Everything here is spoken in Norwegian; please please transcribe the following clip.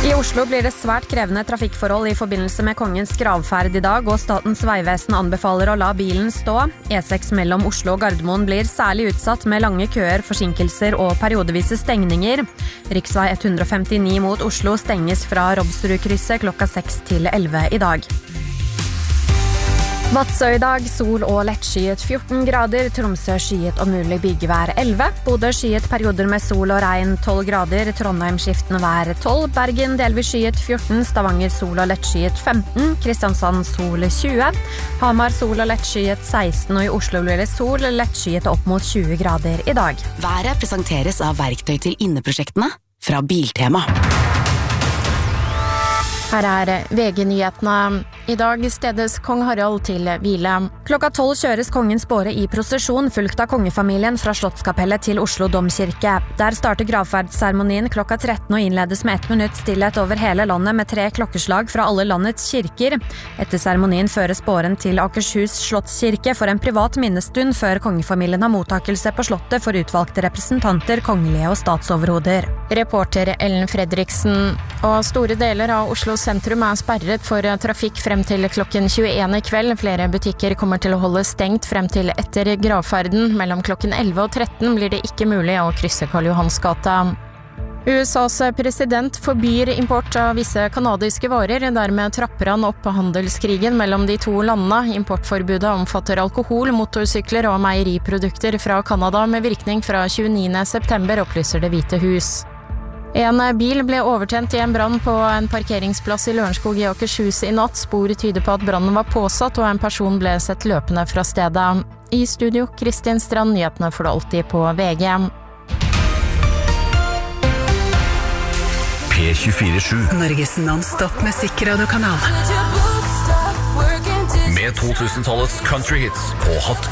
I Oslo blir det svært krevende trafikkforhold I forbindelse med kongens gravferd I dag, og Statens vegvesen anbefaler å la bilen stå. E6 mellom Oslo og Gardermoen blir særlig utsatt med lange køer, forsinkelser og periodevise stengninger. Riksvei 159 mot Oslo stenges fra Robsrudkrysset klokka 6 til 11 I dag. Vadsø I dag, sol og lettskyet 14 grader, Tromsø skyet og mulig bygevær 11, Bodø skyet perioder med sol og regn 12 grader, Trondheim skiftende vær 12, Bergen delvis skyet 14, Stavanger sol og lettskyet 15, Kristiansand sol 20, Hamar sol og lettskyet 16, og I Oslo blir det sol og lettskyet opp mot 20 grader I dag. Været presenteres av verktøy til inneprosjektene fra Biltema. Her VG-nyhetene. I dag stedes kong Harald til hvile. Klokka 12 kjøres kongens båre I prosesjon, fulgt av kongefamilien fra Slottskapellet til Oslo Domkirke. Der starter gravferdsseremonien klokka 13 og innledes med 1 minutt stillhet over hele landet med 3 klokkeslag fra alle landets kirker. Etter seremonien føres båren til Akershus Slottskirke for en privat minnestund før kongefamilien har mottakelse på slottet for utvalgte representanter, kongelige og statsoverhoder. Reporter Ellen Fredriksen. Og store deler av Oslo sentrum sperret for trafikk frem til klokken 21 I kveld. Flere butikker kommer til å holde stengt frem til etter gravferden. Mellom klokken 11 og 13 blir det ikke mulig å krysse Karl Johans gata. USAs president forbyr import av visse kanadiske varer, dermed trapper han opp handelskrigen mellom de to landene. Importforbudet omfatter alkohol, motorsykler og meieriprodukter fra Kanada med virkning fra 29. september, opplyser Det hvite hus. En bil ble overtent I en brann på en parkeringsplass I Lørenskog I Akershus I natt. Spor tyder på at brannen var påsatt, og en person ble sett løpende fra stedet. I studio, Kristin Strand, nyhetene får du alltid på VG. P24/7 Norges non-stop musikradiokanal. Med 2000-tallets country hits på Hot